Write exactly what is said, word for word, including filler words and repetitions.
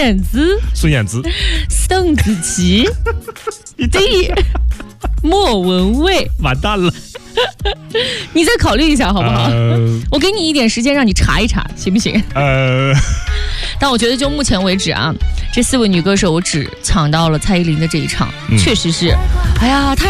燕姿、 孙燕姿、 邓紫棋、D、莫文蔚， 完蛋了。 你再考虑一下好不好？ 呃、 我给你一点时间让你查一查，行不行？ 呃， 但我觉得就目前为止啊，这四位女歌手我只抢到了蔡依林的这一场，嗯、确实是，哎呀，太。